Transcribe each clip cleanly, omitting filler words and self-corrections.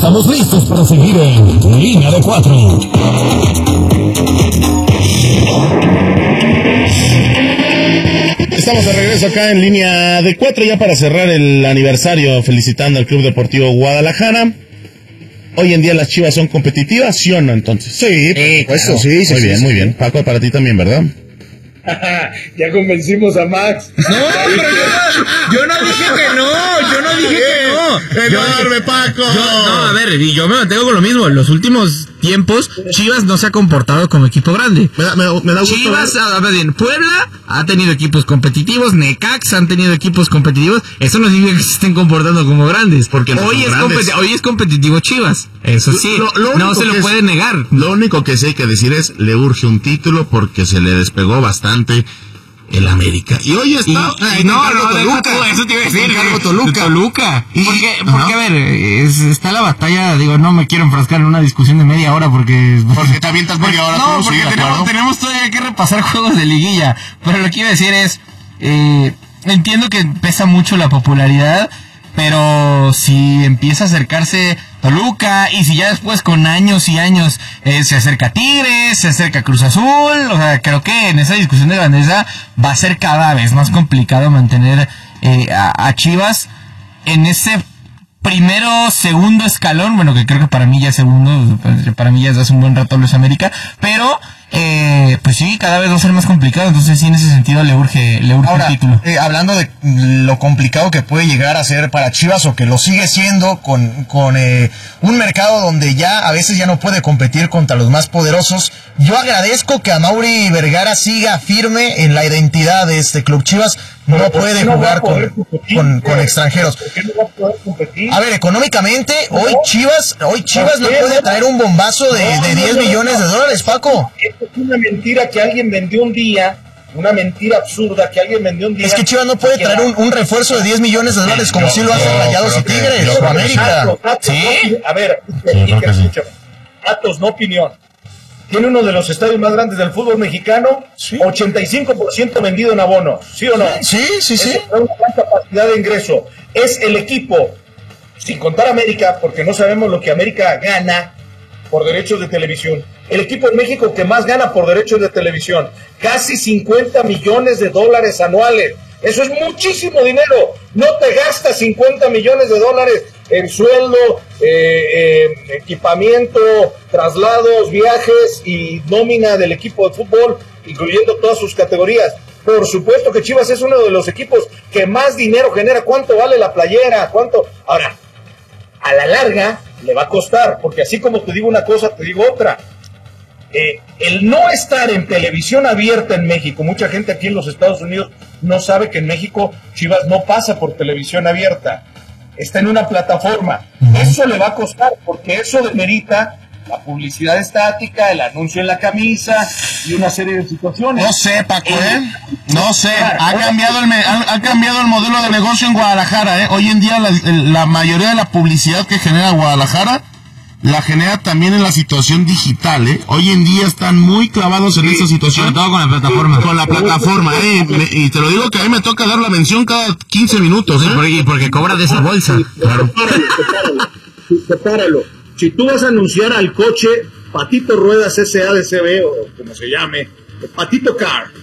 Estamos listos para seguir en Línea de 4. Estamos de regreso acá en Línea de 4 ya para cerrar el aniversario, felicitando al Club Deportivo Guadalajara. Hoy en día las Chivas son competitivas, ¿sí o no entonces? Sí, pues claro. Sí. Muy bien. Paco, para ti también, ¿verdad? Ya convencimos a Max. No, pero yo no dije que no. ¡Enorme, Paco! A ver, y yo me mantengo con lo mismo. En los últimos tiempos, Chivas no se ha comportado como equipo grande. Me da gusto. Chivas, Puebla ha tenido equipos competitivos, Necaxa han tenido equipos competitivos. Eso no significa que se estén comportando como grandes, porque hoy es competitivo Chivas. Eso sí, no se lo puede negar. Lo único que sí hay que decir es, le urge un título porque se le despegó bastante el América. Y hoy está... eso te iba a decir. Toluca. Porque a ver, está la batalla, no me quiero enfrascar en una discusión de media hora porque te avientas media hora. No, porque tenemos todavía que repasar juegos de liguilla. Pero lo que iba a decir es, entiendo que pesa mucho la popularidad, pero si empieza a acercarse Toluca, y si ya después con años y años se acerca Tigres, se acerca Cruz Azul, o sea, creo que en esa discusión de grandeza va a ser cada vez más complicado mantener a Chivas en ese segundo escalón, bueno, que creo que para mí ya es segundo, para mí ya desde hace un buen rato Luis América, pero pues sí, cada vez va a ser más complicado, entonces sí, en ese sentido le urge ahora, el título. Hablando de lo complicado que puede llegar a ser para Chivas, o que lo sigue siendo con un mercado donde ya a veces ya no puede competir contra los más poderosos, yo agradezco que Amaury Vergara siga firme en la identidad de este club. Chivas no puede jugar con extranjeros. ¿Por qué no va a poder competir? A ver, económicamente, hoy Chivas no puede traer un bombazo de 10 millones de dólares, Paco. Esto es una mentira que alguien vendió un día, una mentira absurda que alguien vendió un día. Es que Chivas no puede traer un refuerzo de 10 millones de dólares como si lo hacen Rayados y Tigres o América. ¿Sí? A ver, escúchame. Datos, no opinión. Tiene uno de los estadios más grandes del fútbol mexicano, sí. 85% vendido en abonos, ¿sí o no? Sí. Es una gran capacidad de ingreso. Es el equipo, sin contar América, porque no sabemos lo que América gana por derechos de televisión. El equipo en México que más gana por derechos de televisión. Casi 50 millones de dólares anuales. Eso es muchísimo dinero. No te gastas 50 millones de dólares en sueldo, equipamiento, traslados, viajes y nómina del equipo de fútbol, incluyendo todas sus categorías. Por supuesto que Chivas es uno de los equipos que más dinero genera. ¿Cuánto vale la playera? ¿Cuánto? Ahora, a la larga le va a costar, porque así como te digo una cosa, te digo otra. El no estar en televisión abierta en México, mucha gente aquí en los Estados Unidos no sabe que en México Chivas no pasa por televisión abierta, está en una plataforma. Eso le va a costar, porque eso demerita la publicidad estática, el anuncio en la camisa y una serie de situaciones. No sé, Paco, no sé, ha cambiado el modelo de negocio en Guadalajara, Hoy en día la mayoría de la publicidad que genera Guadalajara la genera también en la situación digital, Hoy en día están muy clavados en esa situación. Sobre todo con la plataforma. Con la plataforma, y te lo digo que a mí me toca dar la mención cada 15 minutos, porque cobra de esa bolsa. Claro. Sepáralo. Si tú vas a anunciar al coche Patito Ruedas SADCB, o como se llame, Patito Car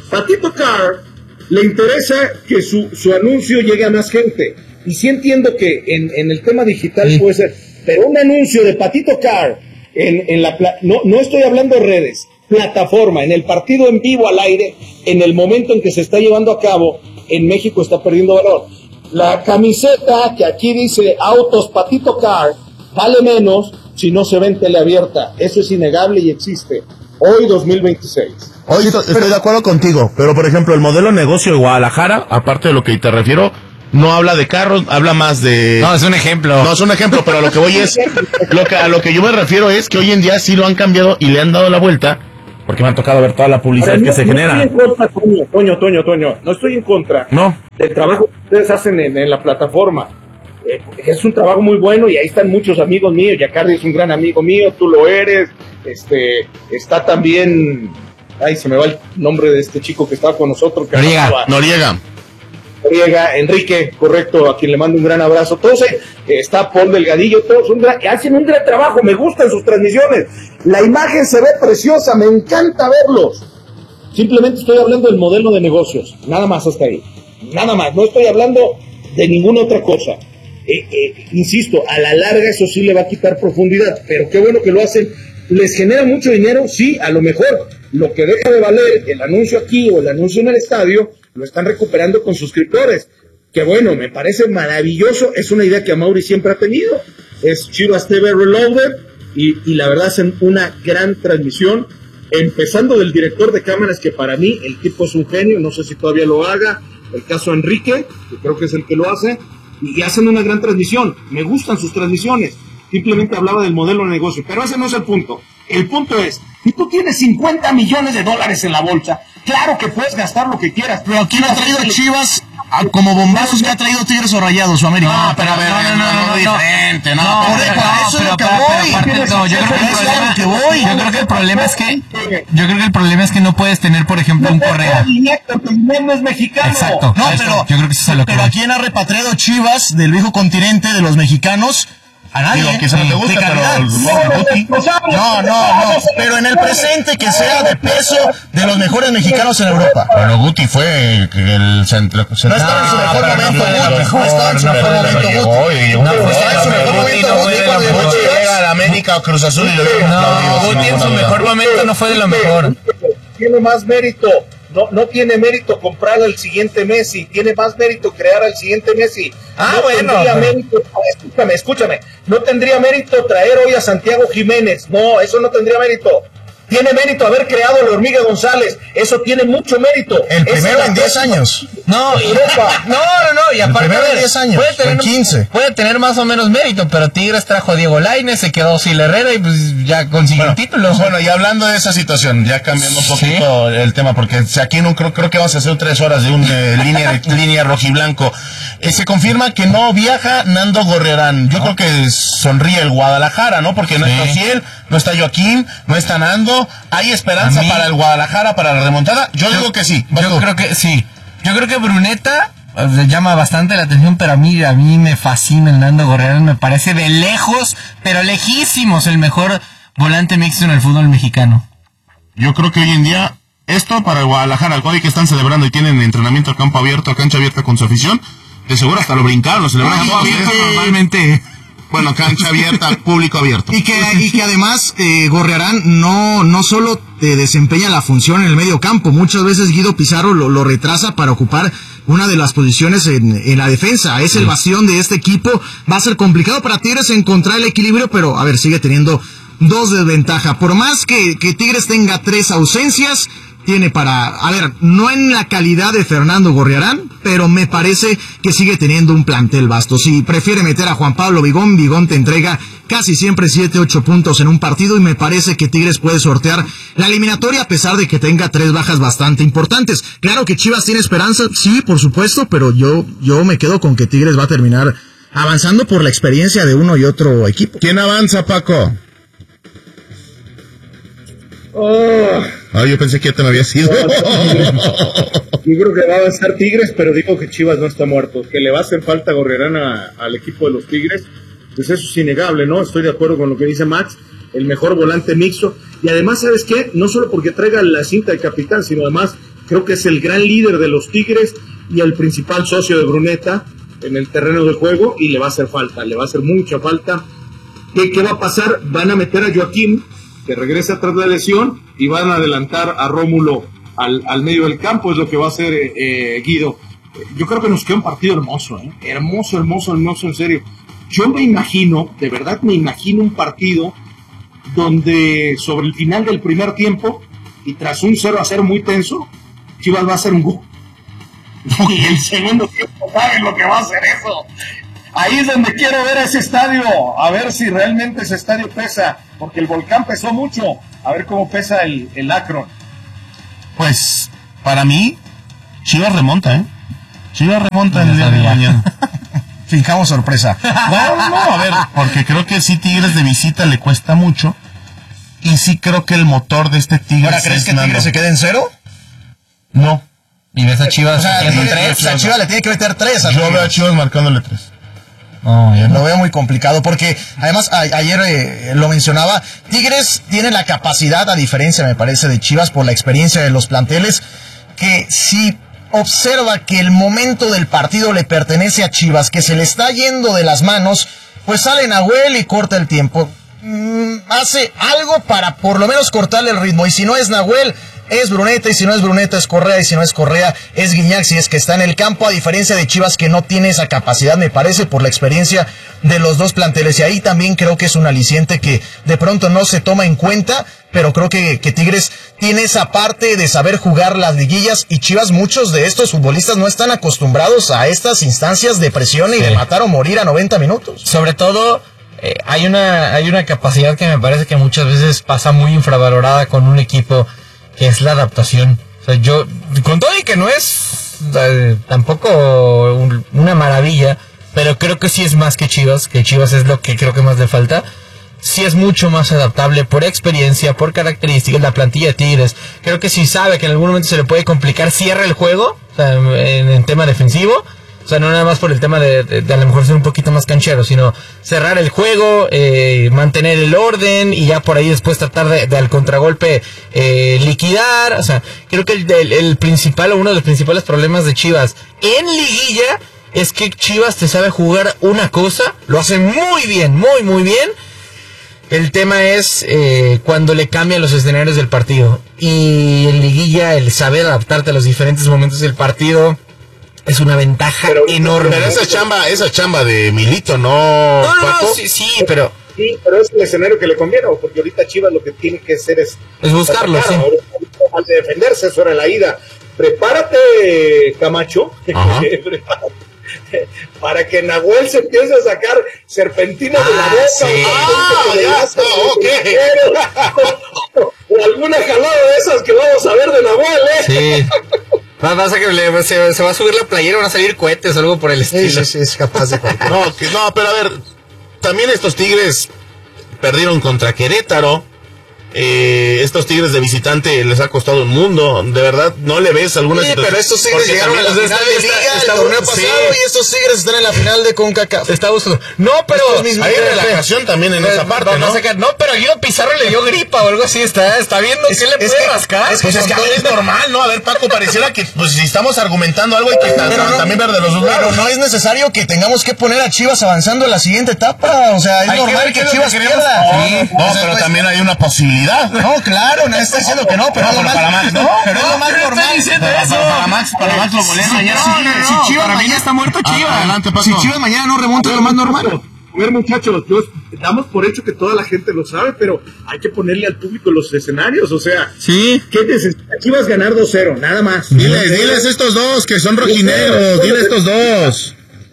le interesa que su anuncio llegue a más gente. Y sí entiendo que en el tema digital puede ser. Pero un anuncio de Patito Car no estoy hablando de redes, plataforma, en el partido en vivo al aire, en el momento en que se está llevando a cabo, en México está perdiendo valor. La camiseta que aquí dice Autos Patito Car vale menos si no se ve en teleabierta. Eso es innegable y existe. Hoy 2026. Hoy estoy de acuerdo contigo, pero por ejemplo el modelo de negocio de Guadalajara, aparte de lo que te refiero, no habla de carros, habla más de... No, es un ejemplo. No, es un ejemplo, pero a lo que voy es... a lo que yo me refiero es que hoy en día sí lo han cambiado y le han dado la vuelta, porque me han tocado ver toda la publicidad que se genera. Estoy en contra, Toño, no estoy en contra del trabajo que ustedes hacen en la plataforma. Es un trabajo muy bueno y ahí están muchos amigos míos. Yacardi es un gran amigo mío, tú lo eres. Está también... Ay, se me va el nombre de este chico que estaba con nosotros. Noriega. Riega, Enrique, correcto, a quien le mando un gran abrazo. Todos está Paul Delgadillo, todos hacen un gran trabajo, me gustan sus transmisiones. La imagen se ve preciosa, me encanta verlos. Simplemente estoy hablando del modelo de negocios, nada más hasta ahí. Nada más, no estoy hablando de ninguna otra cosa. Insisto, a la larga eso sí le va a quitar profundidad, pero qué bueno que lo hacen. ¿Les genera mucho dinero? Sí, a lo mejor lo que deja de valer el anuncio aquí o el anuncio en el estadio, lo están recuperando con suscriptores. Que bueno, me parece maravilloso, es una idea que Amaury siempre ha tenido, es Chivas TV Reloaded, y la verdad hacen una gran transmisión, empezando del director de cámaras, que para mí el tipo es un genio, no sé si todavía lo haga, el caso Enrique, que creo que es el que lo hace, y hacen una gran transmisión, me gustan sus transmisiones. Simplemente hablaba del modelo de negocio, pero ese no es el punto. El punto es, si tú tienes $50 millones en la bolsa, claro que puedes gastar lo que quieras. Pero ¿quién ha traído Chivas como bombazos que ha traído Tigres o Rayados o América? No, pero a ver, no, diferente, no. Por eso es lo que voy. Yo creo que el problema es que no puedes tener, por ejemplo, un Correa. No es mexicano. Exacto. No, pero yo creo que eso es lo que. Pero ¿a quién ha repatriado Chivas del viejo continente de los mexicanos? A nadie. Digo, quizá no te gusta, No, pero en el presente que sea de peso de los mejores mexicanos en Europa. Bueno, Guti fue el centro. No estaba en su mejor momento, Guti. No estaba en su mejor momento, Guti. No estaba en su mejor momento, Guti. Llega a la América o Cruz Azul y lo vieron aplaudido. Guti en su mejor momento no fue de lo mejor. Tiene más mérito. No tiene mérito comprar al siguiente Messi, tiene más mérito crear al siguiente Messi. Escúchame, no tendría mérito traer hoy a Santiago Jiménez, no, eso no tendría mérito. Tiene mérito haber creado a la Hormiga González, eso tiene mucho mérito. El primero en 10 años. No, y aparte el primero en 10 años, en 15. Puede tener más o menos mérito, pero Tigres trajo a Diego Lainez, se quedó Sil Herrera y pues ya consiguió el título. Bueno, y hablando de esa situación, ya cambiando un poquito el tema, porque aquí no creo que vamos a hacer 3 horas de una línea rojiblanco. Se confirma que no viaja Nando Gorriarán. Yo creo que sonríe el Guadalajara, ¿no? Porque no está Ociel, no está Joaquín, no está Nando. ¿Hay esperanza para el Guadalajara, para la remontada? Yo digo que sí. Yo creo que sí. Yo creo que Bruneta llama bastante la atención, pero a mí me fascina el Nando Gorriarán. Me parece de lejos, pero lejísimos, el mejor volante mixto en el fútbol mexicano. Yo creo que hoy en día, esto para el Guadalajara, al hoy que están celebrando y tienen entrenamiento a campo abierto, a cancha abierta con su afición, de seguro hasta lo brincaron, lo celebraron normalmente. Bueno, cancha abierta, público abierto. Y que además Gorriarán no solo desempeña la función en el medio campo, muchas veces Guido Pizarro lo retrasa para ocupar una de las posiciones en la defensa. Es el bastión de este equipo. Va a ser complicado para Tigres encontrar el equilibrio, pero a ver, sigue teniendo 2 desventajas. Por más que Tigres tenga 3 ausencias, tiene no en la calidad de Fernando Gorriarán, pero me parece que sigue teniendo un plantel vasto. Si prefiere meter a Juan Pablo Vigón te entrega casi siempre 7-8 puntos en un partido, y me parece que Tigres puede sortear la eliminatoria a pesar de que tenga 3 bajas bastante importantes. Claro que Chivas tiene esperanza, sí, por supuesto, pero yo me quedo con que Tigres va a terminar avanzando por la experiencia de uno y otro equipo. ¿Quién avanza, Paco? Yo pensé que ya te me había sido. Yo creo que va a avanzar Tigres, pero digo que Chivas no está muerto. Que le va a hacer falta Gorriarán al equipo de los Tigres, pues eso es innegable, ¿no? Estoy de acuerdo con lo que dice Max, el mejor volante mixto. Y además, ¿sabes qué? No solo porque traiga la cinta de capitán, sino además creo que es el gran líder de los Tigres y el principal socio de Bruneta en el terreno de juego, y le va a hacer mucha falta. ¿Qué va a pasar? Van a meter a Joaquín, que regresa tras la lesión, y van a adelantar a Rómulo al medio del campo, es lo que va a hacer Guido. Yo creo que nos queda un partido hermoso, hermoso, en serio. Yo me imagino, de verdad me imagino un partido donde sobre el final del primer tiempo, y tras un 0-0 muy tenso, Chivas va a hacer un gol. Y el segundo tiempo, ¿saben lo que va a hacer eso? Ahí es donde quiero ver ese estadio, a ver si realmente ese estadio pesa, porque el Volcán pesó mucho, a ver cómo pesa el Akron. Pues, para mí, Chivas remonta, Chivas remonta el día de mañana. Fijamos sorpresa. No, a ver, porque creo que sí Tigres de visita le cuesta mucho, y sí creo que el motor de este Tigres... ¿Ahora crees que Tigres se quede en 0? No. ¿Y ves a Chivas O sea, haciendo 3? a Chivas le tiene que meter 3. Yo veo a Chivas marcándole 3. No, yo Lo veo muy complicado porque, además, ayer lo mencionaba, Tigres tiene la capacidad, a diferencia, me parece, de Chivas, por la experiencia de los planteles, que si observa que el momento del partido le pertenece a Chivas, que se le está yendo de las manos, pues sale Nahuel y corta el tiempo. Hace algo para por lo menos cortarle el ritmo, y si no es Nahuel, es Bruneta, y si no es Bruneta es Correa, y si no es Correa es Guiñac, si es que está en el campo, a diferencia de Chivas, que no tiene esa capacidad, me parece, por la experiencia de los dos planteles, y ahí también creo que es un aliciente que de pronto no se toma en cuenta, pero creo que Tigres tiene esa parte de saber jugar las liguillas, y Chivas, muchos de estos futbolistas no están acostumbrados a estas instancias de presión y de matar o morir a 90 minutos. Sobre todo, hay una capacidad que me parece que muchas veces pasa muy infravalorada con un equipo, que es la adaptación. O sea, yo, con todo y que no es tampoco una maravilla, pero creo que sí es más que Chivas es lo que creo que más le falta. Sí es mucho más adaptable por experiencia, por características, la plantilla de Tigres. Creo que si sabe que en algún momento se le puede complicar, cierra el juego, o sea, en tema defensivo. O sea, no nada más por el tema de a lo mejor ser un poquito más canchero, sino cerrar el juego, mantener el orden y ya por ahí después tratar de al contragolpe liquidar. O sea, creo que el principal o uno de los principales problemas de Chivas en liguilla es que Chivas te sabe jugar una cosa, lo hace muy bien, muy muy bien. El tema es cuando le cambian los escenarios del partido. Y en liguilla el saber adaptarte a los diferentes momentos del partido es una ventaja enorme. Pero esa chamba de Milito, ¿no? No, sí, pero... Sí, pero es el escenario que le conviene, porque ahorita Chivas lo que tiene que hacer es buscarlo, sí. Al de defenderse, eso era la ida. Prepárate, Camacho, prepárate, para que Nahuel se empiece a sacar serpentinas de la boca. Sí. O alguna jalada de esas que vamos a ver de Nahuel, Sí. Pasa que se va a subir la playera, van a salir cohetes o algo por el estilo. Sí, es capaz de... No, pero a ver, también estos Tigres perdieron contra Querétaro. Estos Tigres de visitante les ha costado un mundo. De verdad, ¿no le ves alguna situación? Pero estos Tigres llegaron a la final de Liga el torneo pasado, y estos Tigres están en la final de CONCACAF. No, pero hay relajación también en esa parte, ¿no? No, pero Guido Pizarro le dio gripa o algo así. Está viendo que le puede rascar. Pues es que es normal, ¿no? A ver, Paco, pareciera que pues si estamos argumentando algo hay que también ver de los dos lados. Pero no es necesario que tengamos que poner a Chivas avanzando en la siguiente etapa. O sea, es normal que Chivas pierda. No, pero también hay una posibilidad. No, claro, nadie está diciendo que no, pero para Max, ¿no? Pero es lo más normal. Para Max lo golean mañana. Si Chivas mañana está muerto, Chivas. Adelante, Paco. Si Chivas mañana no remonta, es lo más normal. A ver, muchachos, damos por hecho que toda la gente lo sabe, pero hay que ponerle al público los escenarios, o sea, Sí. ¿qué necesita Chivas ganar 2-0? Nada más. Diles estos dos que son rojinegros, diles estos dos.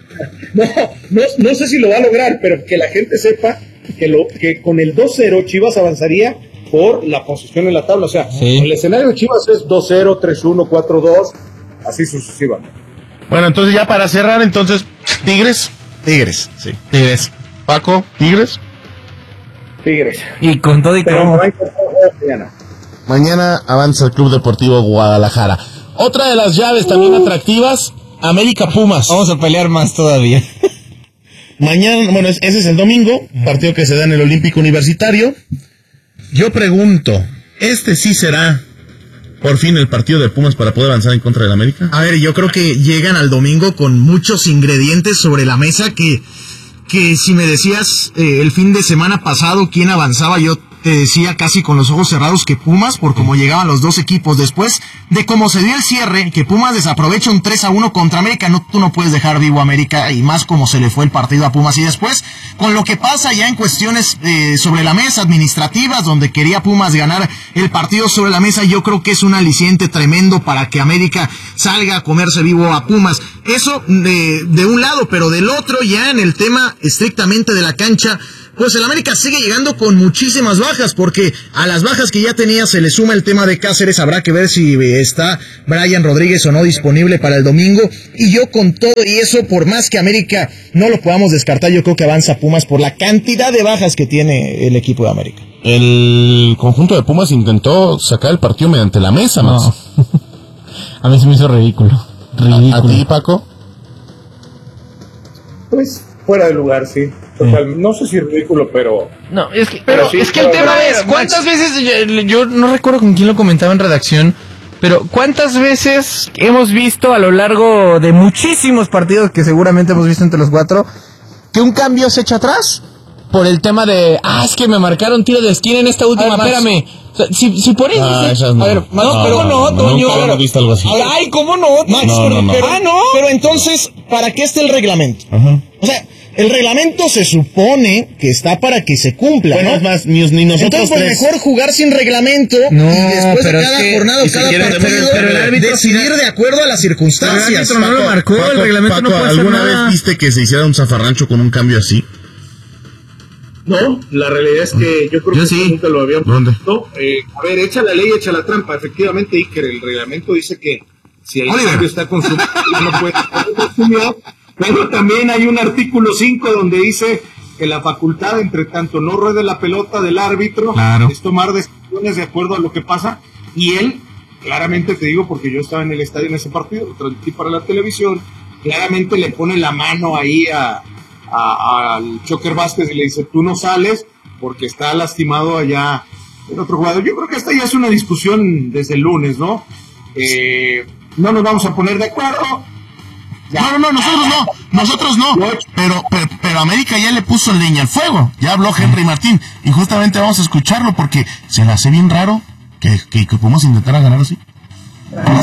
No sé si lo va a lograr, pero que la gente sepa que con el 2-0 Chivas avanzaría por la posición en la tabla. O sea, el escenario de Chivas es 2-0, 3-1, 4-2, así sucesivamente. Bueno, entonces ya para cerrar, Tigres. Sí. Tigres. Paco, Tigres. Y con todo y Pero todo. no hay mañana. Mañana avanza el Club Deportivo Guadalajara. Otra de las llaves también atractivas, América Pumas. Vamos a pelear más todavía. Mañana, bueno, ese es el domingo, partido que se da en el Olímpico Universitario. Yo pregunto, ¿este sí será por fin el partido de Pumas para poder avanzar en contra del América? A ver, yo creo que llegan al domingo con muchos ingredientes sobre la mesa que si me decías el fin de semana pasado quién avanzaba, yo te decía casi con los ojos cerrados que Pumas, por cómo llegaban los dos equipos. Después de cómo se dio el cierre, que Pumas desaprovecha un 3-1 contra América, tú no puedes dejar vivo a América, y más como se le fue el partido a Pumas. Y después, con lo que pasa ya en cuestiones sobre la mesa, administrativas, donde quería Pumas ganar el partido sobre la mesa, yo creo que es un aliciente tremendo para que América salga a comerse vivo a Pumas. Eso de un lado, pero del otro, ya en el tema estrictamente de la cancha, pues el América sigue llegando con muchísimas bajas, porque a las bajas que ya tenía se le suma el tema de Cáceres. Habrá que ver si está Brian Rodríguez o no disponible para el domingo. Y yo con todo y eso, por más que América no lo podamos descartar, yo creo que avanza Pumas por la cantidad de bajas que tiene el equipo de América. El conjunto de Pumas intentó sacar el partido mediante la mesa, Max. A mí se me hizo ridículo. ¿A ti, Paco? Pues fuera de lugar, sí. Total, no sé si es ridículo, pero... No, es que, pero sí, es que el tema es, ¿cuántas veces, yo no recuerdo con quién lo comentaba en redacción, pero ¿cuántas veces hemos visto a lo largo de muchísimos partidos que seguramente hemos visto entre los 4, que un cambio se echa atrás por el tema de, es que me marcaron tiro de esquina en esta última, espérame. O sea, si por eso... esas no. A ver, pero no, Toño. Nunca hemos visto algo así. Ay, ¿cómo no? Max, No. Pero entonces, ¿para qué está el reglamento? Ajá. O sea, el reglamento se supone que está para que se cumpla, Bueno, ¿no? es más, ni nosotros Entonces, pues tres. mejor jugar sin reglamento No, y después pero de es cada que- jornada o y si cada quieren, partido pero el árbitro decidir de acuerdo a las circunstancias. Pero el árbitro no lo marcó, el reglamento no puede hacer ¿alguna nada. vez viste que se hiciera un zafarrancho con un cambio así? No, la realidad es que yo creo Yo que sí. eso nunca lo habíamos ¿Dónde? visto. A ver, echa la ley, echa la trampa. Efectivamente, Iker, el reglamento dice que si el cambio está consumido, no puede ser consumido. Pero también hay un artículo 5 donde dice que la facultad, entre tanto no ruede la pelota del árbitro, es tomar decisiones de acuerdo a lo que pasa. Y él, claramente te digo, porque yo estaba en el estadio en ese partido, lo transmití para la televisión, claramente le pone la mano ahí al Choker Vázquez y le dice, tú no sales porque está lastimado allá el otro jugador. Yo creo que esta ya es una discusión desde el lunes, ¿no? No nos vamos a poner de acuerdo. No, nosotros no. Pero América ya le puso leña al fuego. Ya habló Henry Martín. Y justamente vamos a escucharlo porque se le hace bien raro que Pumas intentara ganar así.